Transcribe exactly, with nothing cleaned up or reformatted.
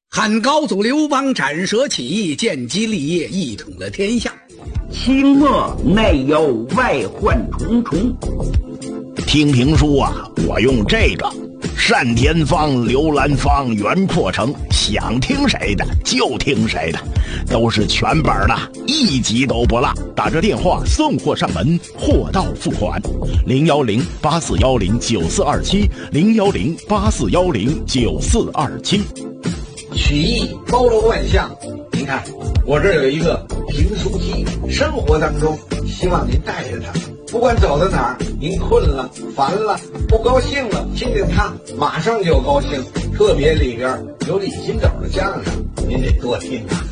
汉高祖刘邦斩蛇起义，建基立业，一统了天下。 清末内忧外患重重。 听评书啊，我用这个单田芳、刘兰芳、袁阔成，想听谁的就听谁的，都是全本的，一集都不落。打着电话送货上门，货到付款。零幺零八四幺零九四二七，零幺零八四幺零九四二七。 曲艺包罗万象，您看我这有一个评书机，生活当中希望您带着它，不管走到哪儿，您困了、烦了、不高兴了，听听它，马上就高兴。特别里边有李金斗的相声，您得多听啊。